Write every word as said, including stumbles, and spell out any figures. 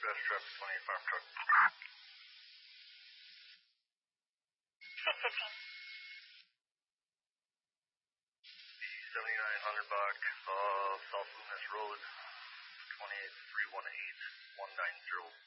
West traffic, twenty-eight farm truck. six fifteen. seventy-nine hundred block, uh, South Loomis Road, twenty-eight three one eight one nine zero.